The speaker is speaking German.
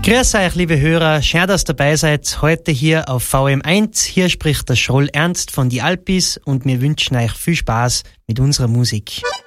Grüß euch, liebe Hörer, schön, dass ihr dabei seid, heute hier auf VM1. Hier spricht der Schroll Ernst von die Alpis und wir wünschen euch viel Spaß mit unserer Musik.